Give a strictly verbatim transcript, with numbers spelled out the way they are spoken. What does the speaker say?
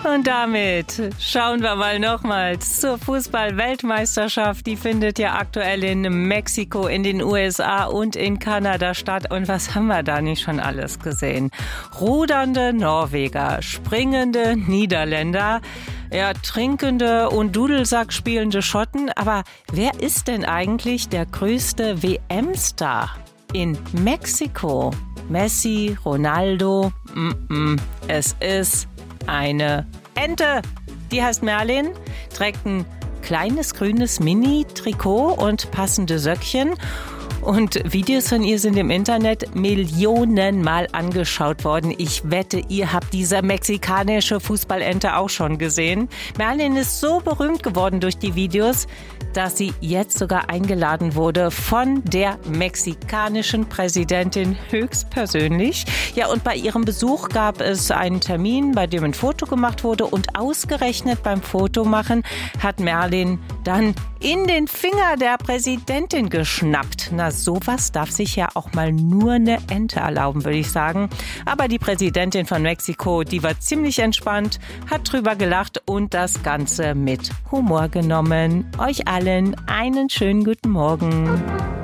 Und damit schauen wir mal nochmals zur Fußball-Weltmeisterschaft. Die findet ja aktuell in Mexiko, in den U S A und in Kanada statt. Und was haben wir da nicht schon alles gesehen? Rudernde Norweger, springende Niederländer, ja, trinkende und Dudelsack spielende Schotten. Aber wer ist denn eigentlich der größte W M-Star in Mexiko? Messi, Ronaldo? Mm-mm. Es ist eine Ente. Die heißt Merlin, trägt ein kleines grünes Mini-Trikot und passende Söckchen. Und Videos von ihr sind im Internet millionenmal angeschaut worden. Ich wette, ihr habt diese mexikanische Fußballente auch schon gesehen. Merlin ist so berühmt geworden durch die Videos, dass sie jetzt sogar eingeladen wurde von der mexikanischen Präsidentin höchstpersönlich. Ja, und bei ihrem Besuch gab es einen Termin, bei dem ein Foto gemacht wurde. Und ausgerechnet beim Fotomachen hat Merlin dann in den Finger der Präsidentin geschnappt. Na, sowas darf sich ja auch mal nur eine Ente erlauben, würde ich sagen. Aber die Präsidentin von Mexiko, die war ziemlich entspannt, hat drüber gelacht und das Ganze mit Humor genommen. Euch allen einen schönen guten Morgen.